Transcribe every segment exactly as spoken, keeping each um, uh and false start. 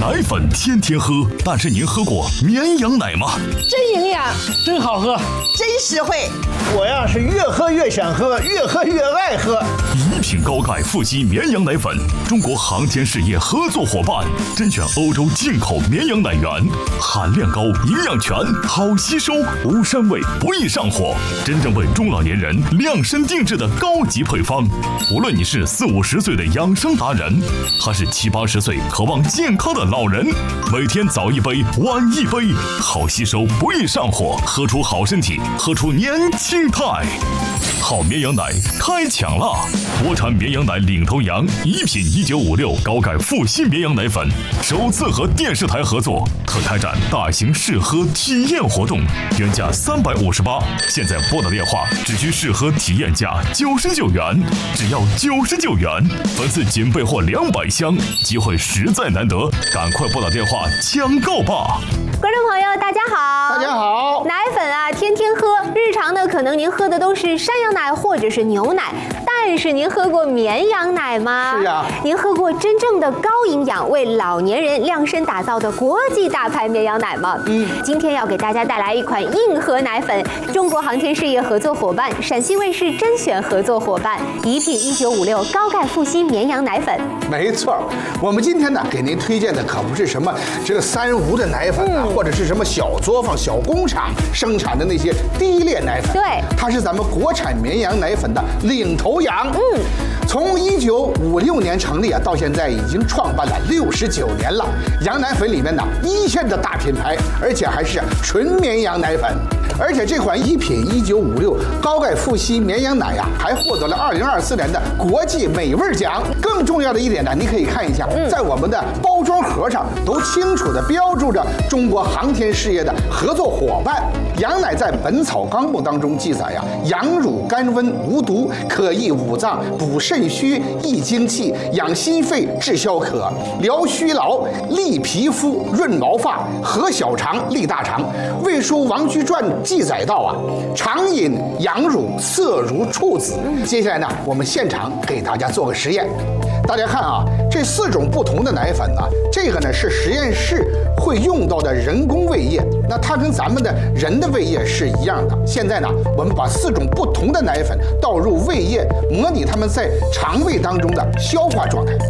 奶粉天天喝，但是您喝过绵羊奶吗？ 真营养， 真好喝， 真实惠。 我呀是越喝越想喝，越喝越爱喝。 一品高钙富硒绵羊奶粉，中国航天事业合作伙伴，甄选欧洲进口绵羊奶源，含量高，营养全，好吸收，无膻味，不易上火，真正为中老年人量身定制的高级配方。无论你是四五十岁的养生达人，还是七八十岁渴望健康的老人，每天早一杯，晚一杯，好吸收，不易上火，喝出好身体，喝出年轻态。好绵羊奶开抢啦！国产绵羊奶领头羊，一品一九五六高钙富硒绵羊奶粉，首次和电视台合作，特开展大型试喝体验活动，原价三百五十八，现在拨打电话只需试喝体验价九十九元，只要九十九元，本次仅备货两百箱，机会实在难得，赶快拨打电话抢购吧！ 观众朋友，大家好， 大家好。 奶粉啊，天天喝，日常呢可能您喝的都是山羊奶或者是牛奶，但是您喝过绵羊奶吗？ 是啊。 您喝过真正的高营养、为老年人量身打造的国际大牌绵羊奶吗？嗯。今天要给大家带来一款硬核奶粉，中国航天事业合作伙伴，陕西卫视甄选合作伙伴，一品一九五六高钙富硒绵羊奶粉。 没错，我们今天呢给您推荐的可不是什么这个三无的奶粉啊。嗯，或者是什么小作坊、小工厂生产的那些低劣奶粉， 对， 它是咱们国产绵羊奶粉的领头羊。嗯，从一九五六年成立啊，到现在已经创办了六十九年了。羊奶粉里面呢，一线的大品牌，而且还是纯绵羊奶粉。而且这款一品一九五六高钙富硒绵羊奶呀、啊，还获得了二零二四年的国际美味奖。更重要的一点呢，你可以看一下，在我们的包装盒上都清楚地标注着中国航天事业的合作伙伴。羊奶在《本草纲目》当中记载呀、啊，羊乳甘温无毒，可益五脏，补肾虚，益精气，养心肺，治消渴，疗虚劳，利皮肤，润毛发，和小肠，利大肠。《魏书·王居传》记载到啊，常饮羊乳，色如处子。接下来呢，我们现场给大家做个实验。大家看啊，这四种不同的奶粉呢，这个呢是实验室会用到的人工胃液，那它跟咱们的人的胃液是一样的。现在呢，我们把四种不同的奶粉倒入胃液，模拟它们在肠胃当中的消化状态。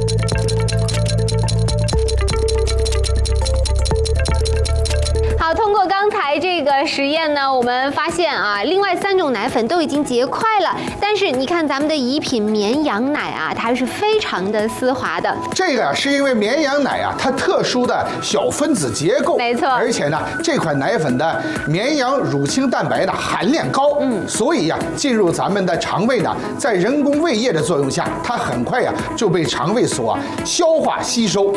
好，通过刚才这个实验呢，我们发现啊，另外三种奶粉都已经结块了，但是你看咱们的一品绵羊奶啊，它是非常的丝滑的。 这个是因为绵羊奶啊，它特殊的小分子结构， 没错。而且呢，这款奶粉的绵羊乳清蛋白的含量高，嗯，所以呀、啊，进入咱们的肠胃呢，在人工胃液的作用下，它很快呀、啊、就被肠胃所消化吸收。